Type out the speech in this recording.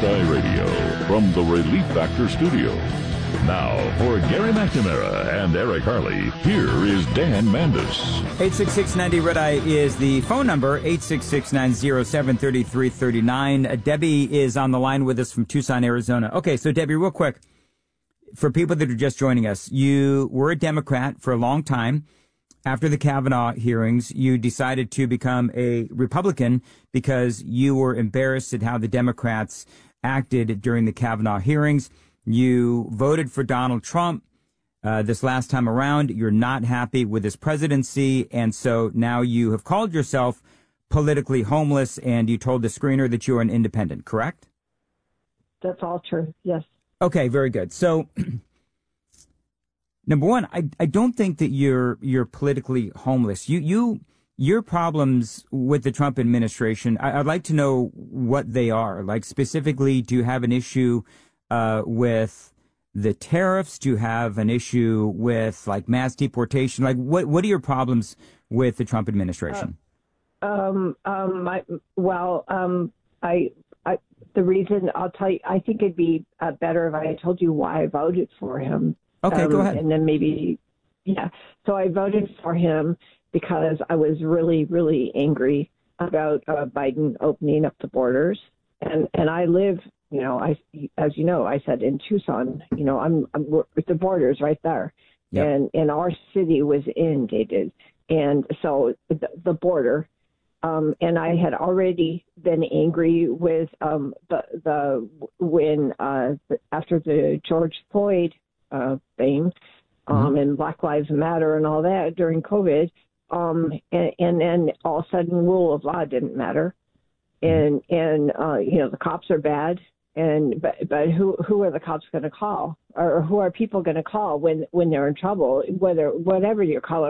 Red Eye Radio from the Relief Factor Studio. Now, for Gary McNamara and Eric Harley, here is Dan Mandis. 866-90-RED-EYE is the phone number, 866-907-3339. Debbie is on the line with us from Tucson, Arizona. Okay, so Debbie, real quick, for people that are just joining us, you were a Democrat for a long time. After the Kavanaugh hearings, you decided to become a Republican because you were embarrassed at how the Democrats acted during the Kavanaugh hearings. You voted for Donald Trump this last time around. You're not happy with his presidency, and so now you have called yourself politically homeless, and you told the screener that you're an independent, correct? That's all true, yes. Okay, very good. So, number one, I don't think that you're politically homeless. Your problems with the Trump administration, I'd like to know what they are. Like, specifically, do you have an issue with the tariffs? Do you have an issue with like mass deportation? Like, what are your problems with the Trump administration? The reason I'll tell you, I think it'd be better if I told you why I voted for him. Okay, go ahead. And then maybe, yeah. So I voted for him because I was really, really angry about Biden opening up the borders. And I live, as you know, I said in Tucson, I'm with the borders right there. Yep. And our city was inundated. And so the border, and I had already been angry with after the George Floyd thing, and Black Lives Matter and all that during COVID, and then all of a sudden rule of law didn't matter, and the cops are bad, but who are the cops going to call, or who are people going to call when they're in trouble, whatever your color